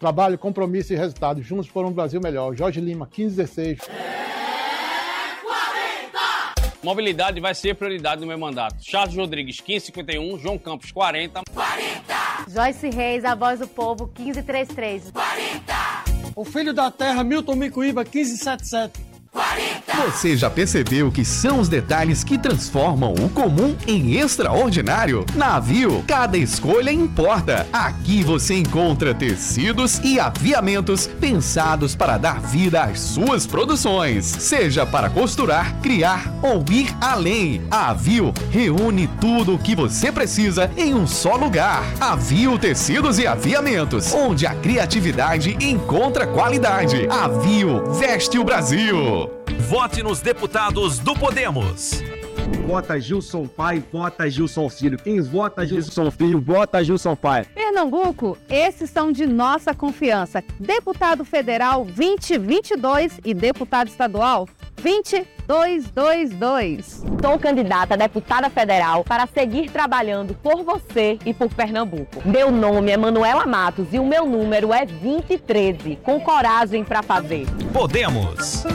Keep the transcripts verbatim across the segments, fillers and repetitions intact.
Trabalho, compromisso e resultado. Juntos por um Brasil melhor. Jorge Lima, quinze dezesseis. Mobilidade vai ser prioridade no meu mandato. Charles Rodrigues, quinze cinquenta e um. João Campos, quarenta. quarenta. Joyce Reis, a voz do povo, quinze trinta e três. quarenta. O filho da terra, Milton Micoíba, quinze setenta e sete. quarenta. Você já percebeu que são os detalhes que transformam o comum em extraordinário? Na Avio, cada escolha importa. Aqui você encontra tecidos e aviamentos pensados para dar vida às suas produções. Seja para costurar, criar ou ir além. A Avio reúne tudo o que você precisa em um só lugar. Avio Tecidos e Aviamentos, onde a criatividade encontra qualidade. Avio veste o Brasil. Vote nos deputados do Podemos. Vota Gilson Pai, vota Gilson Filho. Quem vota Gilson Filho, vota Gilson Pai. Pernambuco, esses são de nossa confiança. Deputado federal vinte vinte e dois e deputado estadual vinte dois dois dois. Sou candidata a deputada federal para seguir trabalhando por você e por Pernambuco. Meu nome é Manuela Matos e o meu número é vinte e treze, com coragem para fazer. Podemos.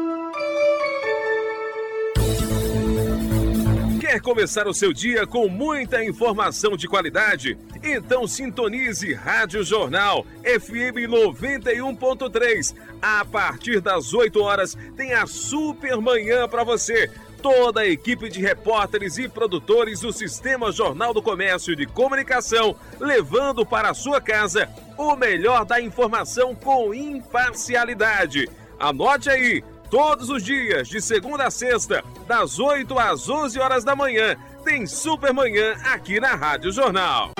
Quer começar o seu dia com muita informação de qualidade? Então sintonize Rádio Jornal F M noventa e um ponto três. A partir das oito horas tem a Super Manhã para você. Toda a equipe de repórteres e produtores do Sistema Jornal do Comércio e de Comunicação, levando para a sua casa o melhor da informação com imparcialidade. Anote aí! Todos os dias, de segunda a sexta, das oito às onze horas da manhã, tem Super Manhã aqui na Rádio Jornal.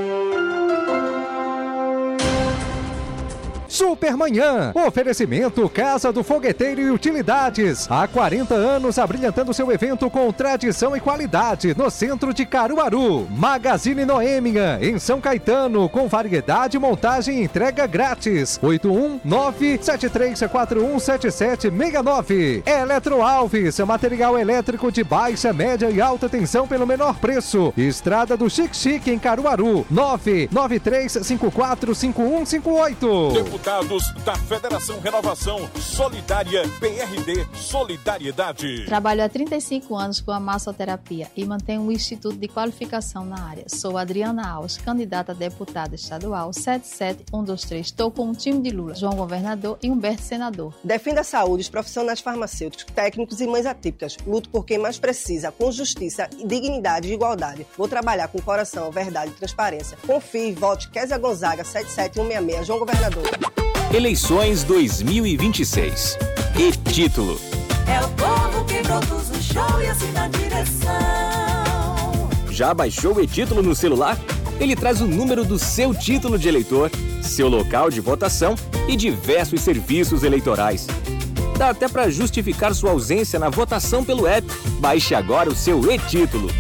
Supermanhã, oferecimento Casa do Fogueteiro e Utilidades. Há quarenta anos abrilhantando seu evento com tradição e qualidade no centro de Caruaru. Magazine Noêmia, em São Caetano, com variedade, montagem e entrega grátis. oito um nove sete três quatro um sete sete seis nove. Eletro Alves, material elétrico de baixa, média e alta tensão pelo menor preço. Estrada do Chique Chique em Caruaru. nove nove três cinco quatro cinco um cinco oito. Deputados da Federação Renovação Solidária P R D Solidariedade. Trabalho há trinta e cinco anos com a massoterapia e mantenho um instituto de qualificação na área. Sou Adriana Alves, candidata a deputada estadual sete sete um dois três. Estou com um time de Lula, João Governador e Humberto Senador. Defendo a saúde, os profissionais farmacêuticos, técnicos e mães atípicas. Luto por quem mais precisa, com justiça, dignidade e igualdade. Vou trabalhar com coração, verdade e transparência. Confie e vote Kézia Gonzaga sete sete um seis seis. João Governador. Eleições dois mil e vinte e seis. E título: é o povo que produz o show e assina a direção. Já baixou o e-título no celular? Ele traz o número do seu título de eleitor, seu local de votação e diversos serviços eleitorais. Dá até para justificar sua ausência na votação pelo app. Baixe agora o seu e-título.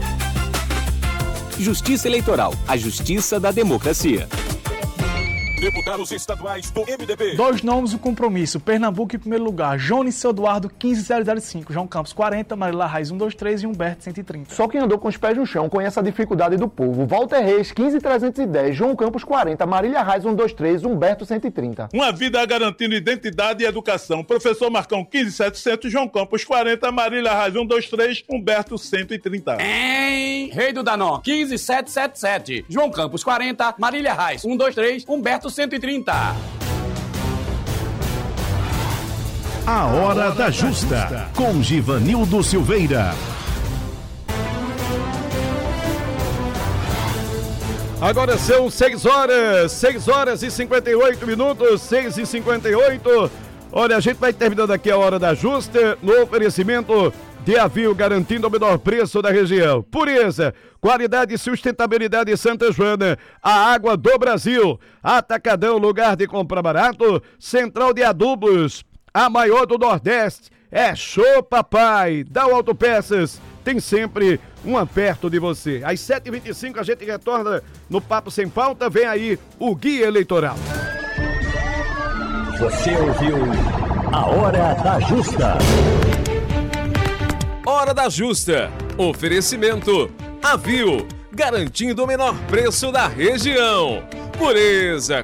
Justiça Eleitoral, a justiça da democracia. Deputados estaduais do M D B. Dois nomes do compromisso. Pernambuco em primeiro lugar. Jones Eduardo, quinze zero zero cinco. João Campos, quarenta. Marila Raiz, cento e vinte e três. E Humberto, cento e trinta. Só quem andou com os pés no chão conhece a dificuldade do povo. Walter Reis, quinze trezentos e dez. João Campos, quarenta. Marília Raiz, cento e vinte e três. Humberto, cento e trinta. Uma vida garantindo identidade e educação. Professor Marcão, quinze setecentos. João Campos, quarenta. Marília Raiz, cento e vinte e três. Humberto, cento e trinta. Hein? Rei do Danó, quinze setecentos e setenta e sete. João Campos, quarenta. Marília Raiz, cento e vinte e três. Humberto, cento e trinta. A Hora da Justa, com Givanildo Silveira. Agora são seis horas, seis horas e cinquenta e oito minutos, seis e cinquenta e oito. Olha, a gente vai terminando aqui a Hora da Justa no oferecimento de Avio, garantindo o menor preço da região. Pureza, qualidade e sustentabilidade em Santa Joana. A água do Brasil. Atacadão, lugar de comprar barato. Central de Adubos, a maior do Nordeste. É show, papai. Da Autopeças, tem sempre uma perto de você. Às sete e vinte e cinco a gente retorna no Papo Sem Pauta. Vem aí o Guia Eleitoral. Você ouviu a Hora da Justa. Hora da Justa. Oferecimento Avio, garantindo o menor preço da região. Pureza,